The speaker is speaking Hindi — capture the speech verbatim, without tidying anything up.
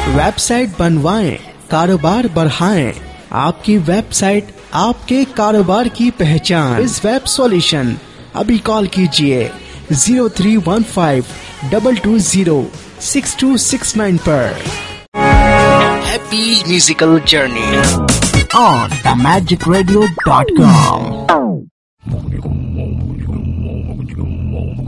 वेबसाइट बनवाएं, कारोबार बढ़ाएं। आपकी वेबसाइट आपके कारोबार की पहचान। इस वेब सॉल्यूशन अभी कॉल कीजिए zero three one five double two zero six to six nine पर। Happy musical journey on the magic radio dot com.